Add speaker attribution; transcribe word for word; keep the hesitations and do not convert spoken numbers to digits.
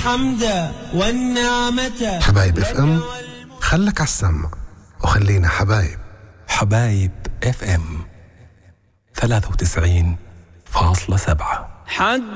Speaker 1: الحمد والنعمة.
Speaker 2: حبايب اف ام، خلك عالسمع وخلينا حبايب.
Speaker 3: حبايب اف ام ثلاثة وتسعين فاصلة سبعة.
Speaker 1: حد